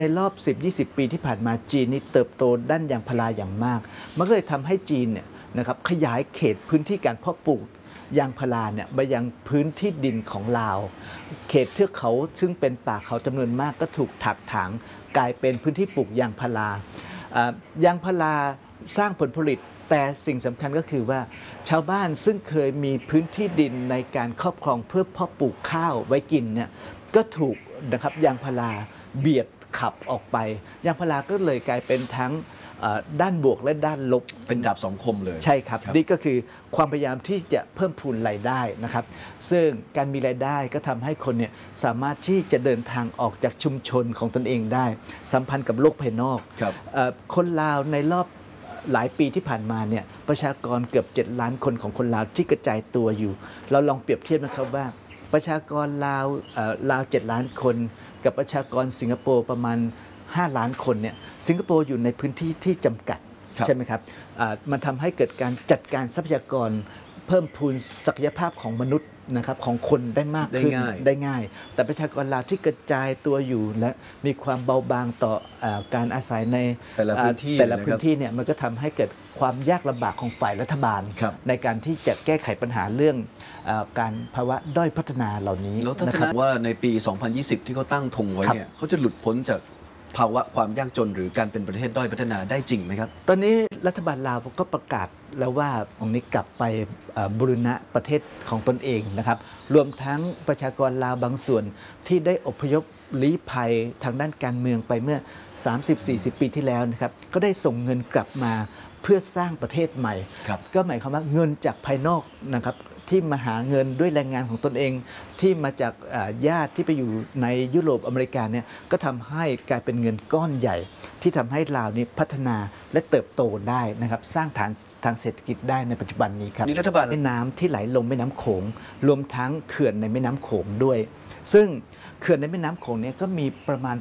ในรอบ 10-20 ปีที่ผ่านมาจีนนี่เติบโตด้านยางพาราอย่างมากมันก็เลยทำให้จีนเนี่ยนะครับขยายเขตพื้นที่การเพาะปลูกยางพาราเนี่ยไปยังพื้นที่ดินของลาวเขตเทือกเขาซึ่งเป็นป่าเขาจำนวนมากก็ถูกถักถางกลายเป็นพื้นที่ปลูกยางพารายางพาราสร้างผลผลิตแต่สิ่งสำคัญก็คือว่าชาวบ้านซึ่งเคยมีพื้นที่ดินในการครอบครองเพื่อเพาะปลูกข้าวไว้กินเนี่ยก็ถูกนะครับยางพาราเบียดขับออกไปยางพาราก็เลยกลายเป็นทั้งด้านบวกและด้านลบเป็นดาบสองคมเลยใช่ครับนี่ก็คือความพยายามที่จะเพิ่มพูนรายได้นะครับซึ่งการมีรายได้ก็ทำให้คนเนี่ยสามารถที่จะเดินทางออกจากชุมชนของตนเองได้สัมพันธ์กับโลกภายนอกคนลาวในรอบหลายปีที่ผ่านมาเนี่ยประชากรเกือบ7 ล้านคนของคนลาวที่กระจายตัวอยู่เราลองเปรียบเทียบนะครับว่าประชากรลาว7 ล้านคนกับประชากรสิงคโปร์ประมาณ5 ล้านคนเนี่ยสิงคโปร์อยู่ในพื้นที่ที่จำกัดใช่ไหมครับมันทำให้เกิดการจัดการทรัพยากรเพิ่มพูนศักยภาพของมนุษย์นะครับของคนได้มากขึ้นได้ง่ายแต่ประชากรลาวที่กระจายตัวอยู่และมีความเบาบางต่อการอาศัยในแต่ละพื้นที่เนี่ยมันก็ทำให้เกิดความยากลำบากของฝ่ายรัฐบาลในการที่จะแก้ไขปัญหาเรื่องการภาวะด้อยพัฒนาเหล่านี้แล้วถ้าสมมติว่าในปี 2020 ที่เขาตั้งธงไว้เนี่ยเขาจะหลุดพ้นจากภาวะความยากจนหรือการเป็นประเทศด้อยพัฒนาได้จริงไหมครับตอนนี้รัฐบาลลาวก็ประกาศแล้วว่าองค์นี้กลับไปบูรณะประเทศของตนเองนะครับรวมทั้งประชากรลาวบางส่วนที่ได้อพยพลี้ภัยทางด้านการเมืองไปเมื่อ 30-40 ปีที่แล้วนะครับก็ได้ส่งเงินกลับมาเพื่อสร้างประเทศใหม่ก็หมายความว่าเงินจากภายนอกนะครับที่มาหาเงินด้วยแรงงานของตนเองที่มาจากญาติที่ไปอยู่ในยุโรปอเมริกาเนี่ยก็ทำให้กลายเป็นเงินก้อนใหญ่ที่ทำให้ลาวนี้พัฒนาและเติบโตได้นะครับสร้างฐานทางเศรษฐกิจได้ในปัจจุบันนี้ครับนี่รัฐบาลแม่น้ำที่ไหลลงแม่น้ำโขงรวมทั้งเขื่อนในแม่น้ำโขงด้วยซึ่งเขื่อนในแม่น้ำโขงเนี่ยก็มีประมาณ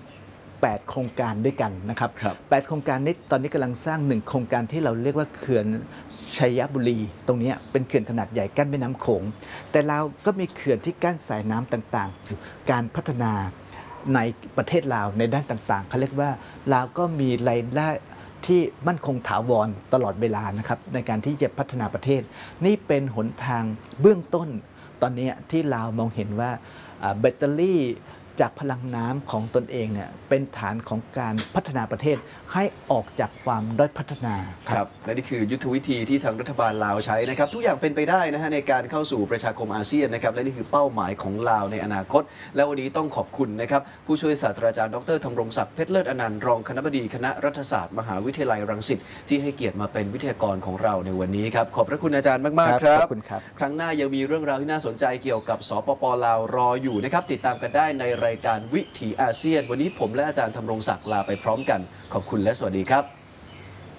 8 โครงการด้วยกันนะครับ8 โครงการนี้ตอนนี้กำลังสร้าง1 โครงการที่เราเรียกว่าเขื่อนชัยบุรีตรงนี้เป็นเขื่อนขนาดใหญ่กั้นแม่น้ำโขงแต่เราก็มีเขื่อนที่กั้นสายน้ำต่างๆการพัฒนาในประเทศลาวในด้านต่างๆเขาเรียกว่าลาวก็มีรายได้ที่มั่นคงถาวรตลอดเวลานะครับในการที่จะพัฒนาประเทศนี่เป็นหนทางเบื้องต้นตอนนี้ที่ลาวมองเห็นว่าแบตเตอรี่จากพลังน้ำของตนเองเนี่ยเป็นฐานของการพัฒนาประเทศให้ออกจากความด้อยพัฒนาครับและนี่คือยุทธวิธีที่ทางรัฐบาลลาวใช้นะครับทุกอย่างเป็นไปได้นะฮะในการเข้าสู่ประชาคมอาเซียนนะครับและนี่คือเป้าหมายของลาวในอนาคตและวันนี้ต้องขอบคุณนะครับผู้ช่วยศาสตราจารย์ดร.ธำรงศักดิ์เพชรเลิศอนันต์รองคณบดีคณะรัฐศาสตร์มหาวิทยาลัยรังสิตที่ให้เกียรติมาเป็นวิทยากรของเราในวันนี้ครับขอบพระคุณอาจารย์มากๆครับขอบคุณครับครั้งหน้ายังมีเรื่องราวที่น่าสนใจเกี่ยวกับสปป.ลาวรออยู่นะครับติดตามกันได้ในรายการวิถีอาเซียนวันนี้ผมและอาจารย์ธำรงศักดิ์ลาไปพร้อมกันขอบคุณและสวัสดีครับ